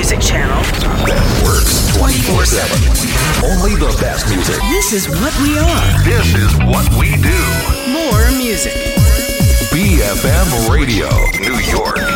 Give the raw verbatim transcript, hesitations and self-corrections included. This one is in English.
music channel that works twenty-four seven. Only the best music. This is what we are. This is what we do. More music. B F M Radio, New York.